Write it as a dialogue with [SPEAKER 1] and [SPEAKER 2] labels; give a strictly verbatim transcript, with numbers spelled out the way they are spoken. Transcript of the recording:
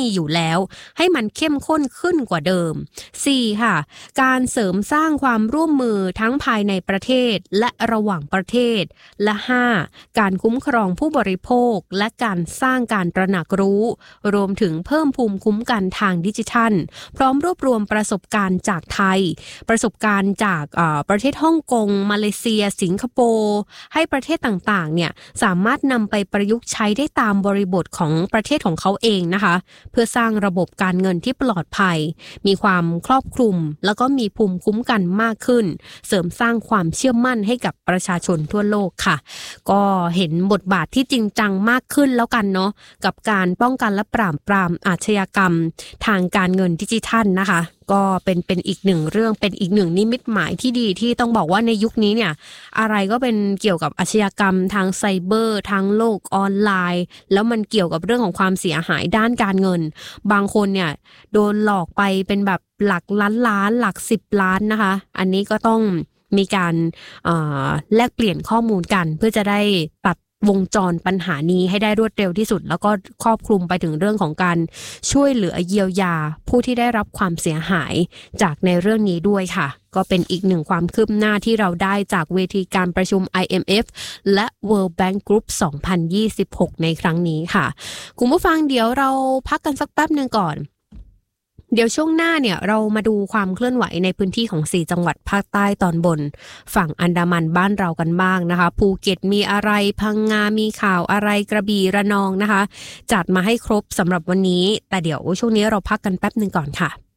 [SPEAKER 1] มีอยู่แล้วให้มันเข้มข้นขึ้นกว่าเดิมสี่ค่ะการเสริมสร้างความร่วมมือทั้งภายในประเทศและระหว่างประเทศและห้าการคุ้มครองผู้บริโภคและการสร้างการตระหนักรู้รวมถึงเพิ่มภูมิคุ้มกันทางดิจิทัลพร้อมรวบรวมประสบการณ์จากไทยประสบการณ์จากประเทศฮ่องกงมาเลเซียสิงคโปร์ให้ประเทศต่างๆเนี่ยสามารถนำไปประยุกต์ใช้ได้ตามบริบทของประเทศของเขาเองนะคะเพื่อสร้างระบบการเงินที่ปลอดภัยมีความครอบคลุมแล้วก็มีภูมิคุ้มกันมากขึ้นเสริมสร้างความเชื่อมั่นให้กับประชาชนทั่วโลกค่ะก็เห็นบทบาทที่จริงจังมากขึ้นแล้วกันเนาะกับการป้องกันและปราบปรามอาชญากรรมทางการเงินดิจิทัลนะคะก็เป็นเป็นอีกหนึ่งเรื่องเป็นอีกหนึ่งนิมิตหมายที่ดีที่ต้องบอกว่าในยุคนี้เนี่ยอะไรก็เป็นเกี่ยวกับอาชญากรรมทางไซเบอร์ทางโลกออนไลน์แล้วมันเกี่ยวกับเรื่องของความเสียหายด้านการเงินบางคนเนี่ยโดนหลอกไปเป็นแบบหลักล้านล้านหลักสิบล้านนะคะอันนี้ก็ต้องมีการแลกเปลี่ยนข้อมูลกันเพื่อจะได้ตัดวงจรปัญหานี้ให้ได้รวดเร็วที่สุดแล้วก็ครอบคลุมไปถึงเรื่องของการช่วยเหลือเยียวยาผู้ที่ได้รับความเสียหายจากในเรื่องนี้ด้วยค่ะก็เป็นอีกหนึ่งความคืบหน้าที่เราได้จากเวทีการประชุม ไอ เอ็ม เอฟ และ World Bank Group สองพันยี่สิบหกในครั้งนี้ค่ะคุณผู้ฟังเดี๋ยวเราพักกันสักแป๊บนึงก่อนเดี๋ยวช่วงหน้าเนี่ยเรามาดูความเคลื่อนไหวในพื้นที่ของสี่จังหวัดภาคใต้ตอนบนฝั่งอันดามันบ้านเรากันบ้างนะคะภูเก็ตมีอะไรพังงามีข่าวอะไรกระบี่ระนองนะคะจัดมาให้ครบสำหรับวันนี้แต่เดี๋ยวช่วงนี้เราพักกันแป๊บนึงก่อนค่ะ